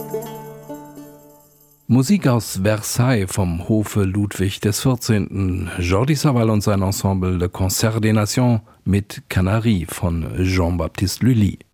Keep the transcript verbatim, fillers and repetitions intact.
Musik aus Versailles vom Hofe Ludwig des vierzehnten. Jordi Savall und sein Ensemble Le Concert des Nations mit Canaries von Jean-Baptiste Lully.